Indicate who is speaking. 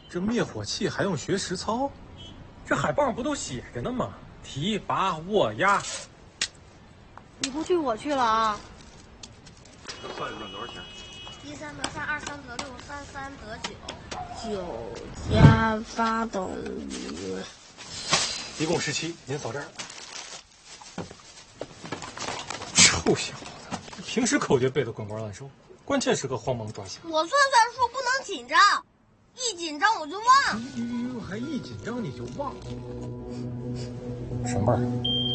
Speaker 1: 这灭火器还用学实操？这海报上不都写着呢吗？提拔握压。
Speaker 2: 你不去我去了啊！
Speaker 3: 这算一算多少钱
Speaker 4: ？1、3得3，2、3得6，3、3得9。
Speaker 2: 9加8等于，
Speaker 1: 一共17。您扫这儿。臭小子，平时口诀背得滚瓜烂熟，关键时刻慌忙抓瞎。
Speaker 4: 我算数不能紧张，一紧张我就忘。
Speaker 1: 还一紧张你就忘？什么味儿？